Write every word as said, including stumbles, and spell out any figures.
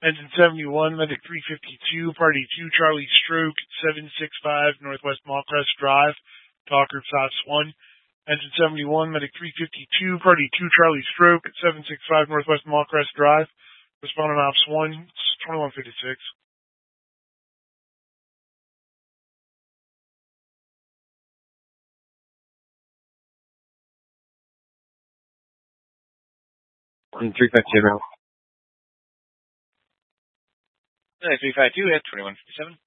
Engine seventy-one, Medic three fifty-two, Party two, Charlie Stroke, seven sixty-five Northwest Mallcrest Drive, Talker Sots one. Engine seventy-one, Medic three fifty-two, Party two, Charlie Stroke, seven sixty-five Northwest Mallcrest Drive, responding Ops one, twenty-one fifty-six. three fifty-two. three five two at twenty-one fifty-seven.